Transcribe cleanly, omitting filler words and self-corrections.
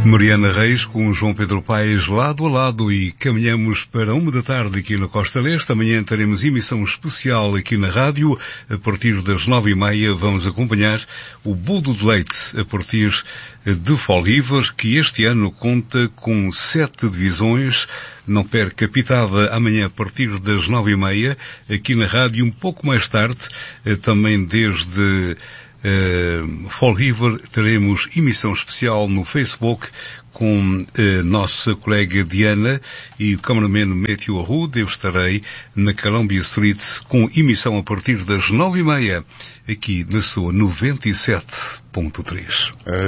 Mariana Reis com João Pedro Paes lado a lado e caminhamos para 1 da tarde aqui na Costa Leste. Amanhã teremos emissão especial aqui na rádio. A partir das 9h30 vamos acompanhar o Budo de Leite a partir de Folguivas, que este ano conta com 7 divisões. Não perca a pitada amanhã a partir das 9h30 aqui na rádio. Um pouco mais tarde, também desde Folguivas, teremos emissão especial no Facebook com a nossa colega Diana e o cameraman Matthew Arruda. Eu estarei na Columbia Street com emissão a partir das 9h30 aqui na sua 97.3.